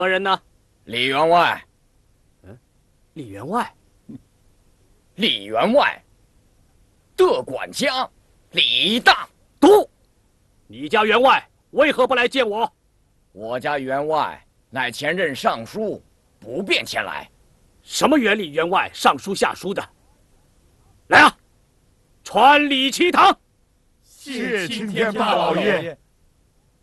何人呢？ 李员外。 李员外。 李员外的管家李大都，你家员外为何不来见我？ 我家员外乃前任尚书，不便前来。 什么原理员外上书下书的？来啊，传礼齐堂。 谢青天大老爷。